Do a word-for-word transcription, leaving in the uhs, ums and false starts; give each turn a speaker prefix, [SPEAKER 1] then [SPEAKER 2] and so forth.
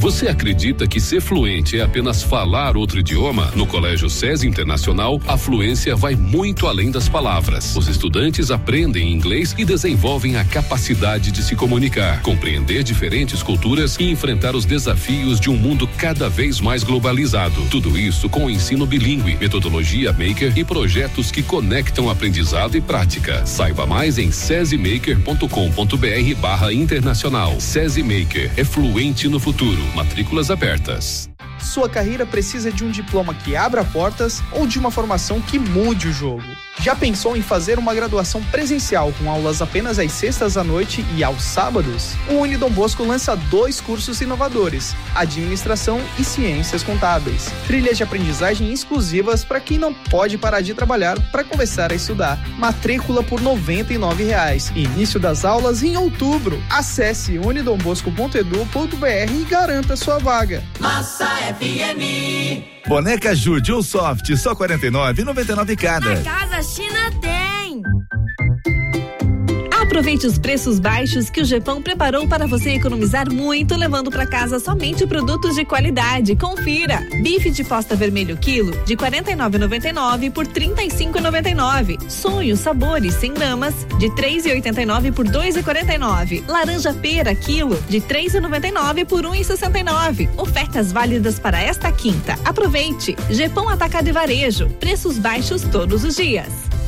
[SPEAKER 1] Você acredita que ser fluente é apenas falar outro idioma? No Colégio SESI Internacional, a fluência vai muito além das palavras. Os estudantes aprendem inglês e desenvolvem a capacidade de se comunicar, compreender diferentes culturas e enfrentar os desafios de um mundo cada vez mais globalizado. Tudo isso com o ensino bilíngue, metodologia Maker e projetos que conectam aprendizado e prática. Saiba mais em sesimaker ponto com ponto br barra internacional. SESI Maker é fluente no futuro. Matrículas abertas.
[SPEAKER 2] Sua carreira precisa de um diploma que abra portas ou de uma formação que mude o jogo? Já pensou em fazer uma graduação presencial com aulas apenas às sextas à noite e aos sábados? O Unidom Bosco lança dois cursos inovadores: Administração e Ciências Contábeis. Trilhas de aprendizagem exclusivas para quem não pode parar de trabalhar para começar a estudar. Matrícula por noventa e nove reais. Início das aulas em outubro. Acesse unidombosco ponto edu ponto br e garanta sua vaga.
[SPEAKER 3] Massa F M.
[SPEAKER 4] Boneca Jude ou Soft, só quarenta e nove reais e noventa e nove centavos cada.
[SPEAKER 5] Na Casa China tem. Aproveite os preços baixos que o Gepão preparou para você economizar muito, levando para casa somente produtos de qualidade. Confira: bife de posta vermelho quilo de quarenta e nove reais e noventa e nove centavos por trinta e cinco reais e noventa e nove centavos. Sonhos sabores cem gramas de três reais e oitenta e nove centavos por dois reais e quarenta e nove centavos. Laranja pera quilo de três reais e noventa e nove centavos por um real e sessenta e nove centavos. Ofertas válidas para esta quinta. Aproveite. Gepão Atacado e Varejo. Preços baixos todos os dias.